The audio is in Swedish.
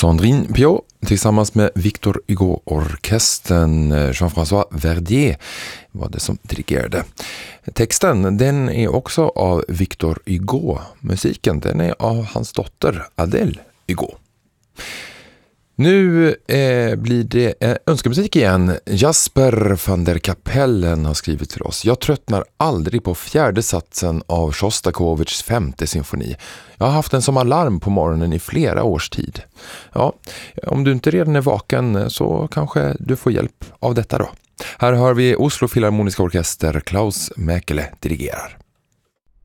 Sandrine Piot tillsammans med Victor Hugo-orkestern, Jean-François Verdier var det som dirigerade. Texten, den är också av Victor Hugo. Musiken, den är av hans dotter Adèle Hugo. Nu blir det önskemusik igen. Jasper van der Kapellen har skrivit till oss. Jag tröttnar aldrig på fjärde satsen av Sjostakovitjs femte symfoni. Jag har haft den som alarm på morgonen i flera års tid. Ja, om du inte redan är vaken så kanske du får hjälp av detta då. Här hör vi Oslo Filharmoniska Orkester, Klaus Mäkelä dirigerar.